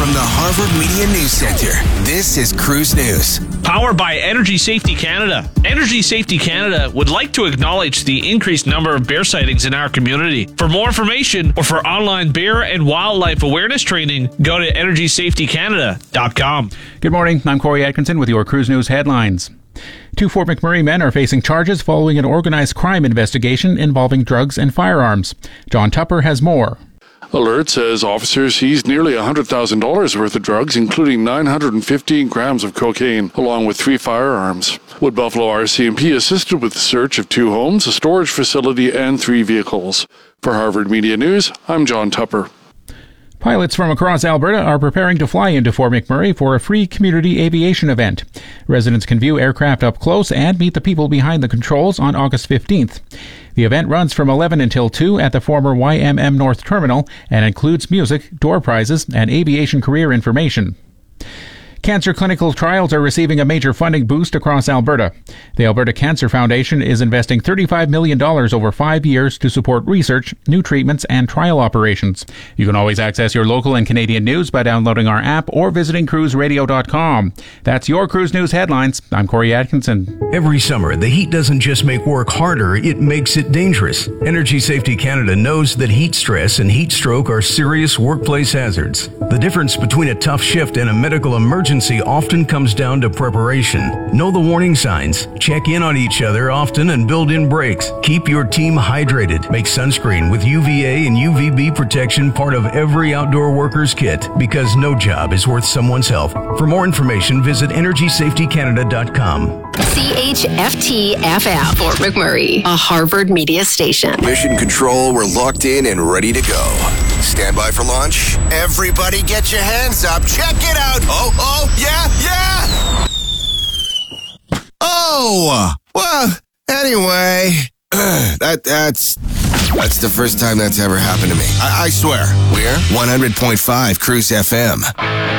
From the Harvard Media News Center, this is Cruise News. Powered by Energy Safety Canada. Energy Safety Canada would like to acknowledge the increased number of bear sightings in our community. For more information or for online bear and wildlife awareness training, go to EnergySafetyCanada.com. Good morning. I'm Corey Atkinson with your Cruise News headlines. 2 Fort McMurray men are facing charges following an organized crime investigation involving drugs and firearms. John Tupper has more. Alert says officers seized nearly $100,000 worth of drugs, including 915 grams of cocaine, along with 3 firearms. Wood Buffalo RCMP assisted with the search of 2 homes, a storage facility, and 3 vehicles. For Harvard Media News, I'm John Tupper. Pilots from across Alberta are preparing to fly into Fort McMurray for a free community aviation event. Residents can view aircraft up close and meet the people behind the controls on August 15th. The event runs from 11 until 2 at the former YMM North Terminal and includes music, door prizes, and aviation career information. Cancer clinical trials are receiving a major funding boost across Alberta. The Alberta Cancer Foundation is investing $35 million over 5 years to support research, new treatments, and trial operations. You can always access your local and Canadian news by downloading our app or visiting cruiseradio.com. That's your Cruise News headlines. I'm Corey Atkinson. Every summer, the heat doesn't just make work harder, it makes it dangerous. Energy Safety Canada knows that heat stress and heat stroke are serious workplace hazards. The difference between a tough shift and a medical emergency often comes down to preparation. Know the warning signs, check in on each other often, and build in breaks. Keep your team hydrated. Make sunscreen with UVA and UVB protection part of every outdoor worker's kit, because no job is worth someone's health. For more information, visit EnergySafetyCanada.com. CHFT-FM, Fort McMurray, a Harvard Media station. Mission Control, we're locked in and ready to go. Stand by for launch. Everybody get your hands up. Check it out. Oh, yeah. Oh, well, anyway, that's the first time that's ever happened to me. I swear. We're 100.5 Cruise FM.